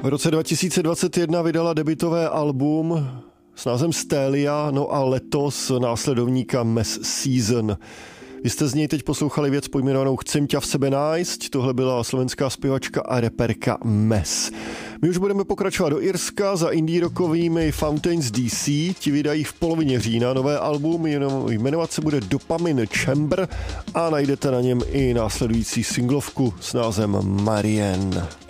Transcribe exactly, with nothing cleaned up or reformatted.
V roce dva tisíce dvacet jedna vydala debutové album s názvem Stélia, no a letos následovníka Mess Season. Vy jste z něj teď poslouchali věc pojmenovanou Chcem ťa v sebe nájsť, tohle byla slovenská zpěvačka a reperka Mess. My už budeme pokračovat do Irska za indie rockovými Fountains D C, ti vydají v polovině října nové album, jmenovat se bude Dopamine Chamber a najdete na něm i následující singlovku s názvem Marianne.